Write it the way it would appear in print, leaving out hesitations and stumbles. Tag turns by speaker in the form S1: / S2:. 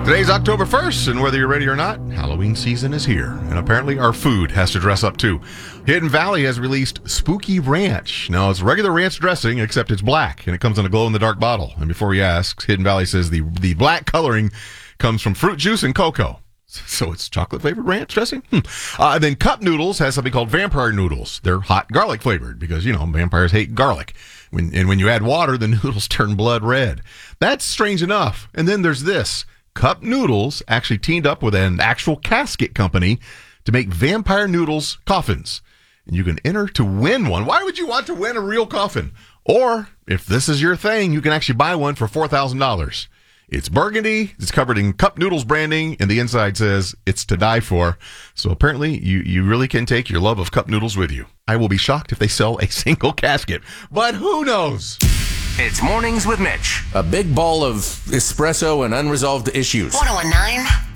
S1: Today's October 1st, and whether you're ready or not, Halloween season is here. And apparently our food has to dress up too. Hidden Valley has released Spooky Ranch. Now, it's regular ranch dressing, except it's black, and it comes in a glow-in-the-dark bottle. And before you ask, Hidden Valley says the black coloring comes from fruit juice and cocoa. So it's chocolate-flavored ranch dressing? Then Cup Noodles has something called Vampire Noodles. They're hot garlic-flavored because, vampires hate garlic. When you add water, the noodles turn blood red. That's strange enough. And then there's this. Cup Noodles actually teamed up with an actual casket company to make Vampire Noodles coffins. And you can enter to win one. Why would you want to win a real coffin? Or, if this is your thing, you can actually buy one for $4,000. It's burgundy, it's covered in Cup Noodles branding, and the inside says it's to die for. So apparently, you really can take your love of Cup Noodles with you. I will be shocked if they sell a single casket, but who knows?
S2: It's Mornings with Mitch.
S3: A big ball of espresso and unresolved issues.
S4: 1019